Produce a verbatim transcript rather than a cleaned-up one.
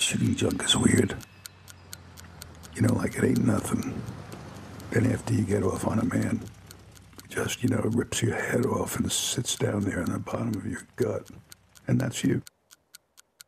Shooting junk is weird. You know, like it ain't nothing. Then after you get off on a man, it just, you know, rips your head off and sits down there in the bottom of your gut. And that's you.